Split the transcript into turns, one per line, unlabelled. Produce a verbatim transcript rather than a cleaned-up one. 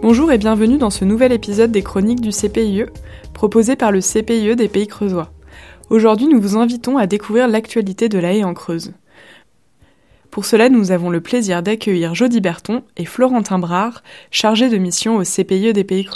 Bonjour et bienvenue dans ce nouvel épisode des chroniques du C P I E, proposé par le C P I E des Pays Creusois. Aujourd'hui, nous vous invitons à découvrir l'actualité de la haie en Creuse. Pour cela, nous avons le plaisir d'accueillir Jody Berton et Florentin Brard, chargés de mission au C P I E des Pays Creusois.